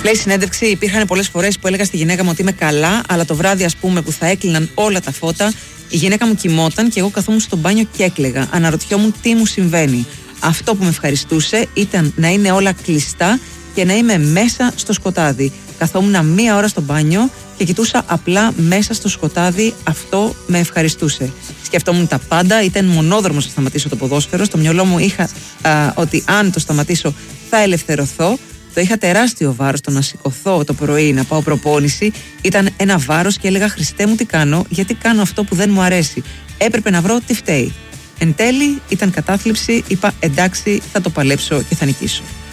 Λέει συνέντευξη, υπήρχαν πολλές φορές που έλεγα στη γυναίκα μου ότι είμαι καλά, αλλά το βράδυ, ας πούμε, που θα έκλειναν όλα τα φώτα, η γυναίκα μου κοιμόταν και εγώ καθόμουν στο μπάνιο και έκλαιγα. Αναρωτιόμουν τι μου συμβαίνει. Αυτό που με ευχαριστούσε ήταν να είναι όλα κλειστά και να είμαι μέσα στο σκοτάδι. Καθόμουν μία ώρα στο μπάνιο και κοιτούσα απλά μέσα στο σκοτάδι. Αυτό με ευχαριστούσε. Σκεφτόμουν τα πάντα, ήταν μονόδρομος να σταματήσω το ποδόσφαιρο. Στο μυαλό μου είχα ότι αν το σταματήσω θα ελευθερωθώ. Το είχα τεράστιο βάρος το να σηκωθώ το πρωί, να πάω προπόνηση. Ήταν ένα βάρος και έλεγα Χριστέ μου τι κάνω, γιατί κάνω αυτό που δεν μου αρέσει. Έπρεπε να βρω τι φταίει. Εν τέλει ήταν κατάθλιψη, είπα εντάξει θα το παλέψω και θα νικήσω.